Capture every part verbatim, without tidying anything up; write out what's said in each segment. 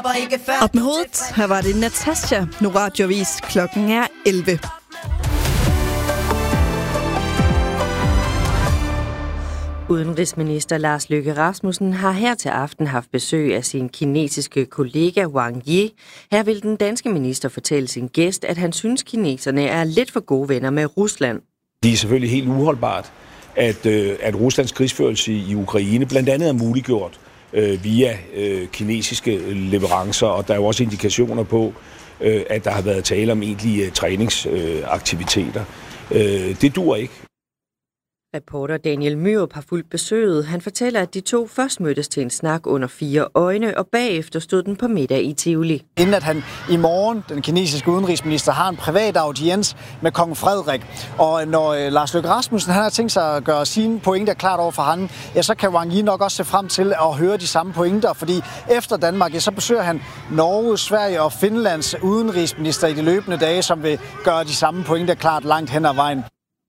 Op med hovedet. Her var det Natasha. Nu radiovis. Klokken er elleve. Udenrigsminister Lars Løkke Rasmussen har her til aften haft besøg af sin kinesiske kollega Wang Yi. Her vil den danske minister fortælle sin gæst, at han synes, kineserne er lidt for gode venner med Rusland. Det er selvfølgelig helt uholdbart, at, øh, at Ruslands krigsførelse i Ukraine blandt andet er muliggjort øh, via øh, kinesiske leverancer, og der er jo også indikationer på, øh, at der har været tale om egentlige øh, træningsaktiviteter. Øh, det duer ikke. Reporter Daniel Myrup har fulgt besøget. Han fortæller, at de to først mødtes til en snak under fire øjne, og bagefter stod den på middag i Tivoli. Inden at han i morgen, den kinesiske udenrigsminister, har en privat audiens med kong Frederik. Og når Lars Løkke Rasmussen han har tænkt sig at gøre sine pointer klart over for ham, ja, så kan Wang Yi nok også se frem til at høre de samme pointer, fordi efter Danmark, ja, så besøger han Norge, Sverige og Finlands udenrigsminister i de løbende dage, som vil gøre de samme pointer klart langt hen ad vejen.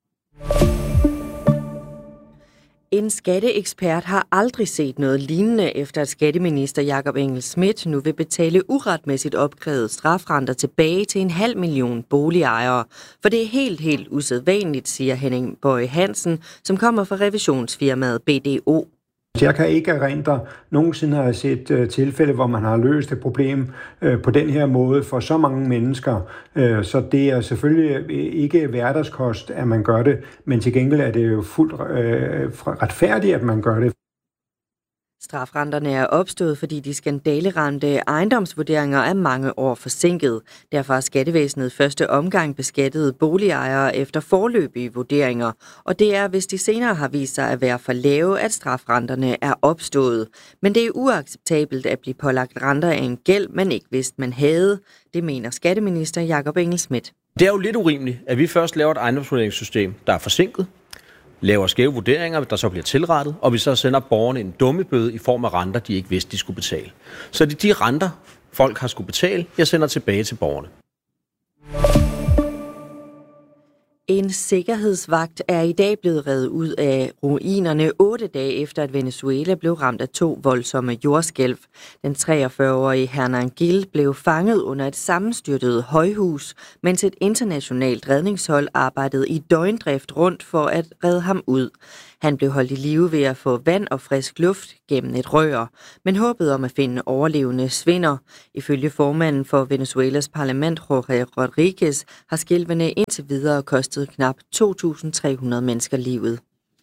En skatteekspert har aldrig set noget lignende, efter at skatteminister Jakob Engel-Schmidt nu vil betale uretmæssigt opkrævet strafrenter tilbage til en halv million boligejere. For det er helt, helt usædvanligt, siger Henning Bøje Hansen, som kommer fra revisionsfirmaet B D O. Jeg kan ikke erindre nogensinde har jeg set uh, tilfælde, hvor man har løst et problem uh, på den her måde for så mange mennesker. Uh, så det er selvfølgelig ikke hverdagskost, at man gør det, men til gengæld er det jo fuldt uh, retfærdigt, at man gør det. Strafrenterne er opstået, fordi de skandaleramte ejendomsvurderinger er mange år forsinket. Derfor har skattevæsenet første omgang beskattet boligejere efter foreløbige vurderinger, og det er, hvis de senere har vist sig at være for lave, at strafrenterne er opstået. Men det er uacceptabelt at blive pålagt renter af en gæld, man ikke vidste, man havde. Det mener skatteminister Jakob Engel-Schmidt. Det er jo lidt urimeligt, at vi først laver et ejendomsvurderingssystem, der er forsinket, laver skæve vurderinger, der så bliver tilrettet, og vi så sender borgerne en dummebøde i form af renter, de ikke vidste, de skulle betale. Så det er de renter, folk har skulle betale, jeg sender tilbage til borgerne. En sikkerhedsvagt er i dag blevet revet ud af ruinerne otte dage efter, at Venezuela blev ramt af to voldsomme jordskælv. Den treogfyrre-årige Hernan Gil blev fanget under et sammenstyrtet højhus, mens et internationalt redningshold arbejdede i døgndrift rundt for at redde ham ud. Han blev holdt i live ved at få vand og frisk luft gennem et rør, men håbet om at finde overlevende svinder. Ifølge formanden for Venezuelas parlament, Jorge Rodriguez, har skælvene indtil videre kostet knap to tusind tre hundrede mennesker livet.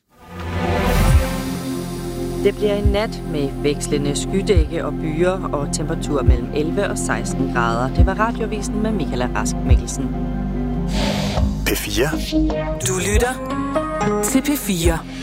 Det bliver en nat med vekslende skydække og byer og temperatur mellem elleve og seksten grader. Det var Radiovisen med Michael Rask Mikkelsen. P fire. Du lytter til P fire.